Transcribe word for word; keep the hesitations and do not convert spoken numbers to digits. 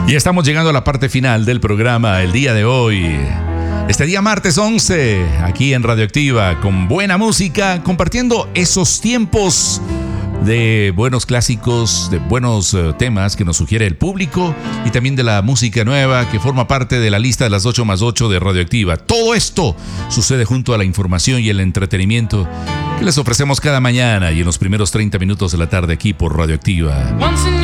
Y estamos llegando a la parte final del programa el día de hoy. Este día martes once, aquí en Radioactiva, con buena música, compartiendo esos tiempos de buenos clásicos, de buenos uh, temas que nos sugiere el público y también de la música nueva que forma parte de la lista de las ocho más ocho de Radioactiva. Todo esto sucede junto a la información y el entretenimiento que les ofrecemos cada mañana y en los primeros treinta minutos de la tarde aquí por Radioactiva.